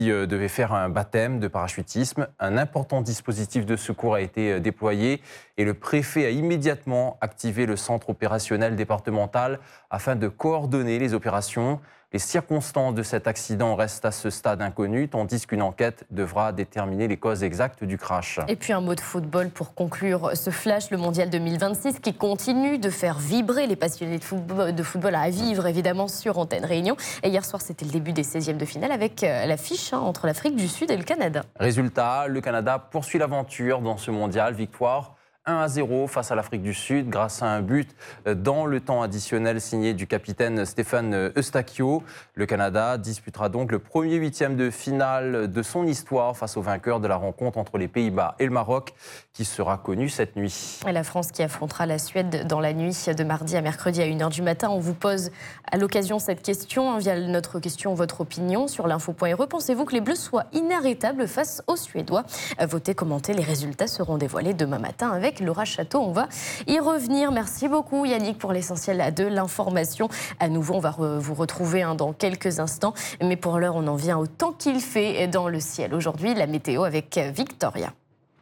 devait faire un baptême de parachutisme. Un important dispositif de secours a été déployé et le préfet a immédiatement activé le centre opérationnel départemental afin de coordonner les opérations. Les circonstances de cet accident restent à ce stade inconnues, tandis qu'une enquête devra déterminer les causes exactes du crash. Et puis un mot de football pour conclure ce flash, le Mondial 2026 qui continue de faire vibrer les passionnés de football à vivre évidemment sur Antenne Réunion. Et hier soir, c'était le début des 16e de finale avec l'affiche entre l'Afrique du Sud et le Canada. Résultat, le Canada poursuit l'aventure dans ce mondial. Victoire 1-0 face à l'Afrique du Sud grâce à un but dans le temps additionnel signé du capitaine Stéphane Eustáquio. Le Canada disputera donc le premier huitième de finale de son histoire face au vainqueur de la rencontre entre les Pays-Bas et le Maroc qui sera connu cette nuit. Et la France qui affrontera la Suède dans la nuit de mardi à mercredi à 1h du matin. On vous pose à l'occasion cette question via notre question, votre opinion sur l'info.re. Pensez-vous que les Bleus soient inarrêtables face aux Suédois? Votez, commentez, les résultats seront dévoilés demain matin avec Laura Château. On va y revenir. Merci beaucoup Yannick pour l'essentiel de l'information. À nouveau, on va vous retrouver dans quelques instants. Mais pour l'heure, on en vient au temps qu'il fait dans le ciel. Aujourd'hui, la météo avec Victoria.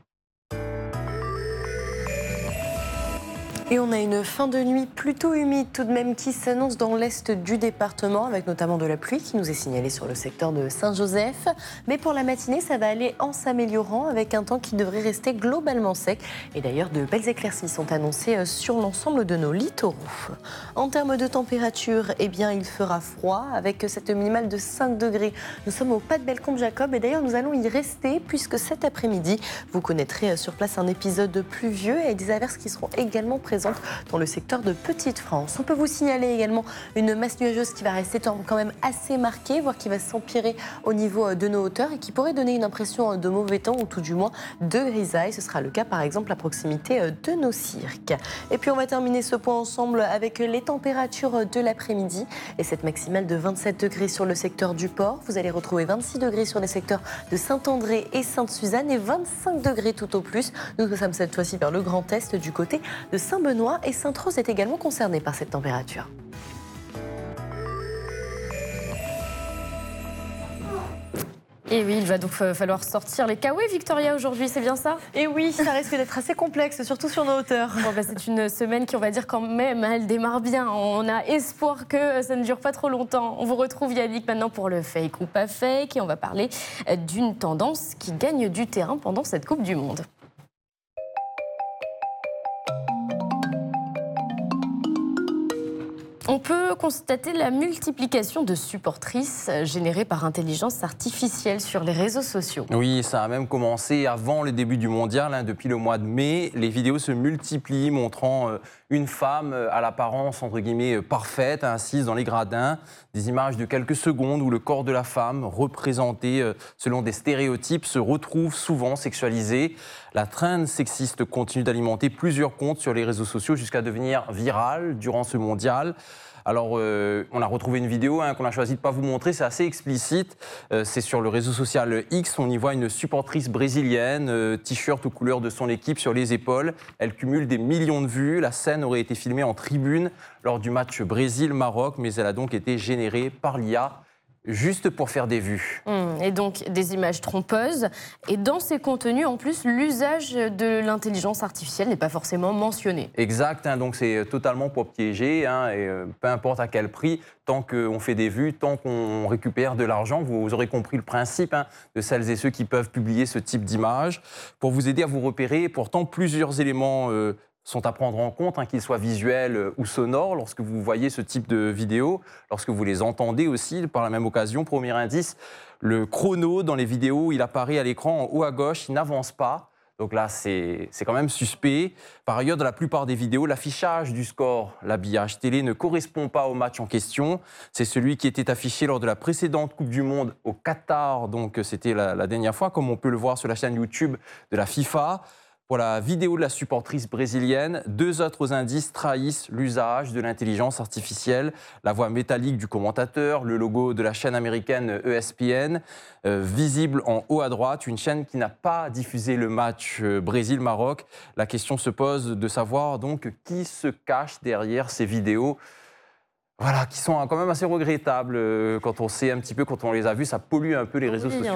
Et on a une fin de nuit plutôt humide tout de même qui s'annonce dans l'est du département avec notamment de la pluie qui nous est signalée sur le secteur de Saint-Joseph. Mais pour la matinée, ça va aller en s'améliorant avec un temps qui devrait rester globalement sec. Et d'ailleurs, de belles éclaircies sont annoncées sur l'ensemble de nos littoraux. En termes de température, eh bien, il fera froid avec cette minimale de 5 degrés. Nous sommes au Pas de Bellecombe-Jacob et d'ailleurs, nous allons y rester puisque cet après-midi, vous connaîtrez sur place un épisode pluvieux et des averses qui seront également présentes dans le secteur de Petite-France. On peut vous signaler également une masse nuageuse qui va rester quand même assez marquée, voire qui va s'empirer au niveau de nos hauteurs et qui pourrait donner une impression de mauvais temps ou tout du moins de grisaille. Ce sera le cas par exemple à proximité de nos cirques. Et puis on va terminer ce point ensemble avec les températures de l'après-midi et cette maximale de 27 degrés sur le secteur du port. Vous allez retrouver 26 degrés sur les secteurs de Saint-André et Sainte-Suzanne et 25 degrés tout au plus. Nous sommes cette fois-ci vers le Grand Est du côté de Saint-Benoît et Sainte-Rose est également concernée par cette température. Et oui, il va donc falloir sortir les kawaii, Victoria, aujourd'hui, c'est bien ça? Et oui, ça risque d'être assez complexe, surtout sur nos hauteurs. Bon, c'est une semaine qui, on va dire quand même, elle démarre bien. On a espoir que ça ne dure pas trop longtemps. On vous retrouve, Yannick, maintenant pour le fake ou pas fake. Et on va parler d'une tendance qui gagne du terrain pendant cette Coupe du Monde. On peut constater la multiplication de supportrices générées par intelligence artificielle sur les réseaux sociaux. Oui, ça a même commencé avant le début du mondial. Depuis le mois de mai, les vidéos se multiplient montrant une femme à l'apparence entre guillemets parfaite, assise dans les gradins. Des images de quelques secondes où le corps de la femme, représenté selon des stéréotypes, se retrouve souvent sexualisé. La trend sexiste continue d'alimenter plusieurs comptes sur les réseaux sociaux jusqu'à devenir virale durant ce mondial. Alors, on a retrouvé une vidéo qu'on a choisi de ne pas vous montrer, c'est assez explicite. C'est sur le réseau social X, on y voit une supportrice brésilienne, t-shirt aux couleurs de son équipe sur les épaules. Elle cumule des millions de vues. La scène aurait été filmée en tribune lors du match Brésil-Maroc, mais elle a donc été générée par l'IA. Juste pour faire des vues. Et donc des images trompeuses. Et dans ces contenus, en plus, l'usage de l'intelligence artificielle n'est pas forcément mentionné. Exact, donc c'est totalement pour piéger, et peu importe à quel prix, tant qu'on fait des vues, tant qu'on récupère de l'argent. Vous aurez compris le principe de celles et ceux qui peuvent publier ce type d'images. Pour vous aider à vous repérer, pourtant plusieurs éléments sont à prendre en compte, qu'ils soient visuels ou sonores, lorsque vous voyez ce type de vidéos, lorsque vous les entendez aussi, par la même occasion. Premier indice, le chrono dans les vidéos, il apparaît à l'écran en haut à gauche, il n'avance pas. Donc là, c'est quand même suspect. Par ailleurs, dans la plupart des vidéos, l'affichage du score, l'habillage télé, ne correspond pas au match en question. C'est celui qui était affiché lors de la précédente Coupe du Monde au Qatar, donc c'était la dernière fois, comme on peut le voir sur la chaîne YouTube de la FIFA. Pour la vidéo de la supportrice brésilienne, deux autres indices trahissent l'usage de l'intelligence artificielle. La voix métallique du commentateur, le logo de la chaîne américaine ESPN, visible en haut à droite, une chaîne qui n'a pas diffusé le match Brésil-Maroc. La question se pose de savoir donc qui se cache derrière ces vidéos. Voilà, qui sont quand même assez regrettables quand on sait un petit peu, quand on les a vus, ça pollue un peu les réseaux sociaux.